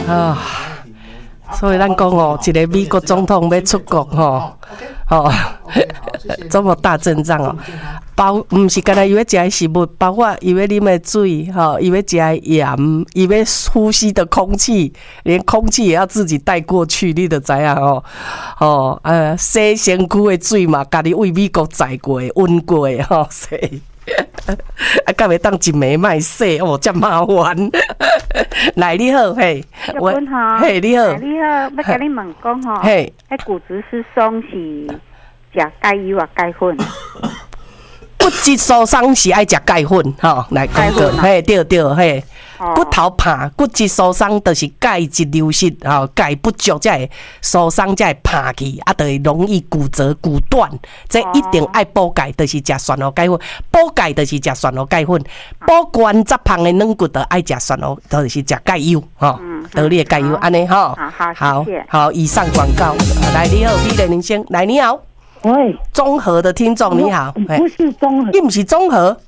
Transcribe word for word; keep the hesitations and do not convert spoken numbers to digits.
啊。所以咱讲哦，一个美国总统要出国吼，吼，这么大阵仗哦，包唔是干那伊要食的食物，包括伊要啉的水，吼，伊要食的盐，伊要呼吸的空气，连空气也要自己带过去，你就知影哦，哦，呃，洗身躯的水嘛，家己为美国载过、运过吼，洗。啊，敢会当一暝卖洗哦，真麻烦。来，你好，嘿， 我嘿，你好， 你好，要甲你问讲吼， 嘿， 迄骨质疏松是食钙油啊钙粉？ 骨质疏松是爱食钙粉，吼，来讲过，嘿，对对，嘿。骨头怕骨质疏松，就是钙质流失，吼，钙不足才会疏松，才会怕去，啊，就会容易骨折、骨断。这一定爱补钙，就是食酸蚵钙粉。补钙就是食酸蚵钙粉，补关节胖的软骨，就爱食酸蚵，就是食钙油，吼，得力的钙油，安尼吼。 好好，谢谢。 好，以上广告。来，你好，第一人先，来，你好。 喂， 综合的听众你好， 不是综合， 你不是综合。